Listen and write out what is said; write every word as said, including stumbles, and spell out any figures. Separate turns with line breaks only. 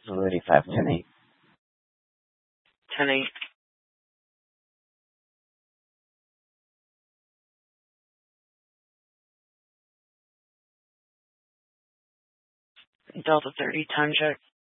Zulu eighty-five, ten eight.
ten eight. Delta thirty, time check.